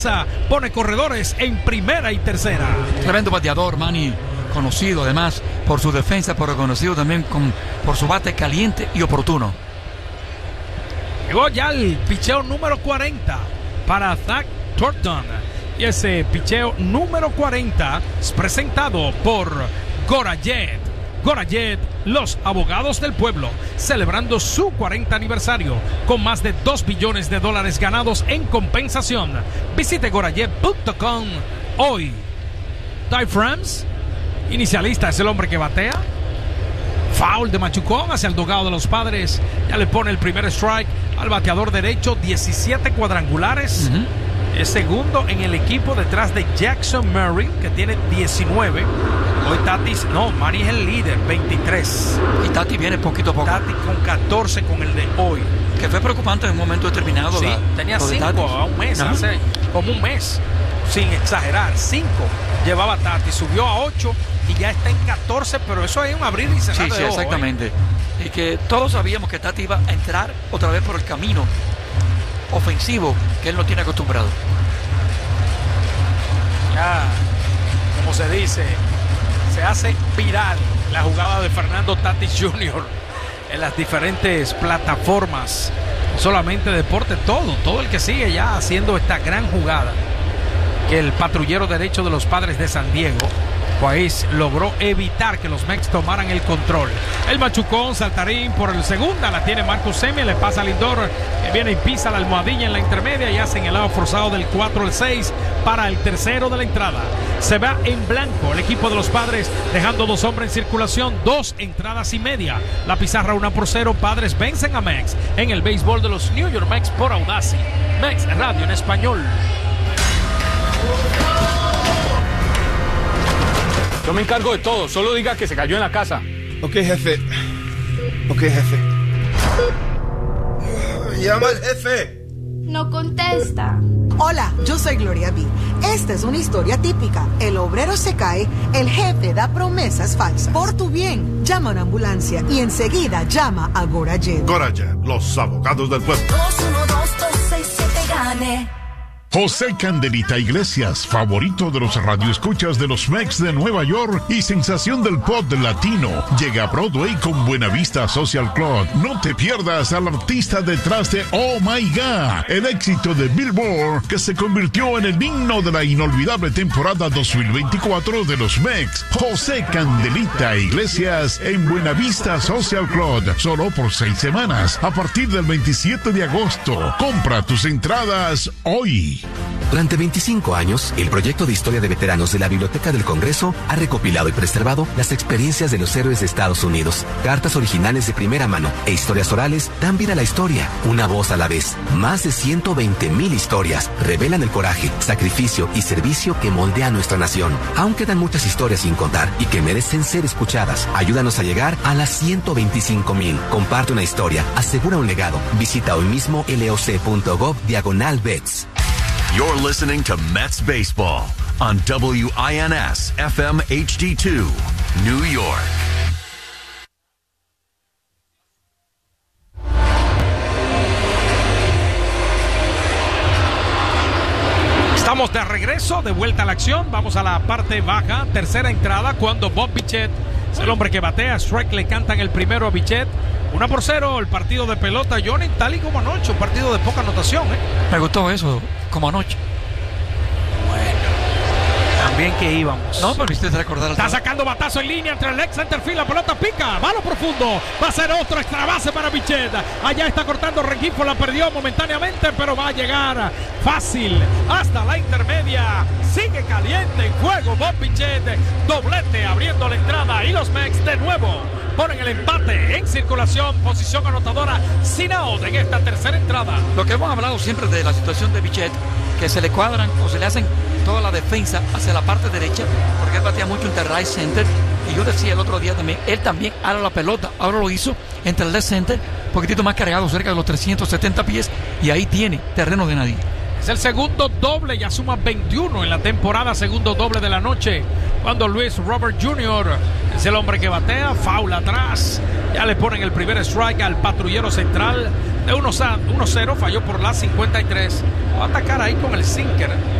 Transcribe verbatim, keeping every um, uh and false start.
pone corredores en primera y tercera. Tremendo bateador, Manny, conocido además por su defensa, pero reconocido también con, por su bate caliente y oportuno. Llegó ya el picheo número cuarenta para Zach Thornton. Y ese picheo número cuarenta es presentado por Gorayet. Gorayet, los abogados del pueblo, celebrando su cuarenta aniversario con más de dos billones de dólares ganados en compensación. Visite gorayet punto com hoy. Ty France, inicialista, es el hombre que batea. Foul de Machucón hacia el dogado de los Padres. Ya le pone el primer strike al bateador derecho, diecisiete cuadrangulares. Uh-huh. Es segundo en el equipo detrás de Jackson Murray, que tiene diecinueve. Hoy Tati, no, Manny es el líder, veintitrés. Y Tati viene poquito a poco. Tati con catorce con el de hoy. Que fue preocupante en un momento determinado. Sí, la, tenía cinco a un mes, Ajá. hace como un mes, sin exagerar, cinco llevaba Tati, subió a ocho y ya está en catorce, pero eso es un abrir y cerrar. Sí, de sí, ojo, exactamente. ¿eh? Y que todos sabíamos que Tati iba a entrar otra vez por el camino ofensivo que él no tiene acostumbrado. Ya, como se dice, se hace viral la jugada de Fernando Tatis junior en las diferentes plataformas, no solamente deporte, todo, todo el que sigue ya haciendo esta gran jugada que el patrullero derecho de los Padres de San Diego, pues logró evitar que los Mex tomaran el control. El Machucón, saltarín por el segunda, la tiene Marcus Semien, le pasa a Lindor, que viene y pisa la almohadilla en la intermedia y hacen el lado forzado del cuatro al seis para el tercero de la entrada. Se va en blanco el equipo de los Padres, dejando dos hombres en circulación, dos entradas y media. La pizarra una por cero, Padres vencen a Mex en el béisbol de los New York Mex por Audacy. Mex Radio en español. Yo me encargo de todo, solo diga que se cayó en la casa. Ok, jefe. Ok, jefe. Llama al jefe. No contesta. Hola, yo soy Gloria B. Esta es una historia típica. El obrero se cae, el jefe da promesas falsas. Por tu bien, llama a una ambulancia y enseguida llama a Gorayet. Gorayet, los abogados del pueblo. dos uno dos dos seis siete gane. José Candelita Iglesias, favorito de los radioescuchas de los Mex de Nueva York y sensación del pop latino, llega a Broadway con Buena Vista Social Club. No te pierdas al artista detrás de Oh My God, el éxito de Billboard que se convirtió en el himno de la inolvidable temporada dos mil veinticuatro de los Mex. José Candelita Iglesias en Buena Vista Social Club, solo por seis semanas, a partir del veintisiete de agosto. Compra tus entradas hoy. Durante veinticinco años, el proyecto de historia de veteranos de la Biblioteca del Congreso ha recopilado y preservado las experiencias de los héroes de Estados Unidos. Cartas originales de primera mano e historias orales dan vida a la historia, una voz a la vez. Más de ciento veinte mil historias revelan el coraje, sacrificio y servicio que moldea nuestra nación. Aún quedan muchas historias sin contar y que merecen ser escuchadas. Ayúdanos a llegar a las ciento veinticinco mil. Comparte una historia, asegura un legado. Visita hoy mismo loc.gov diagonal bets. You're listening to Mets Baseball on W I N S F M H D two, New York. Estamos de regreso, de vuelta a la acción. Vamos a la parte baja, tercera entrada, cuando Bob Bichette es el hombre que batea. Strike le cantan el primero a Bichette. Una por cero, el partido de pelota, Johnny, tal y como anoche, un partido de poca anotación, ¿eh? Me gustó eso, como anoche. Bueno, también que íbamos. No, pero viste recordar. Está sacando batazo en línea entre el ex centerfield, la pelota pica, va a lo profundo, va a ser otro extra base para Bichette. Allá está cortando Rengifo, la perdió momentáneamente, pero va a llegar fácil hasta la intermedia. Sigue caliente en juego Bob Bichette, doblete abriendo la entrada y los Mex de nuevo ponen el empate en circulación, posición anotadora sin out en esta tercera entrada. Lo que hemos hablado siempre de la situación de Bichette, que se le cuadran o se le hacen toda la defensa hacia la parte derecha, porque él batea mucho entre right center, y yo decía el otro día también, él también abre la pelota, ahora lo hizo entre el left center, un poquitito más cargado, cerca de los trescientos setenta pies, y ahí tiene terreno de nadie. Es el segundo doble, ya suma veintiuno en la temporada, segundo doble de la noche, cuando Luis Robert junior es el hombre que batea, foul atrás, ya le ponen el primer strike al patrullero central, de uno cero, falló por la cincuenta y tres. Va a atacar ahí con el sinker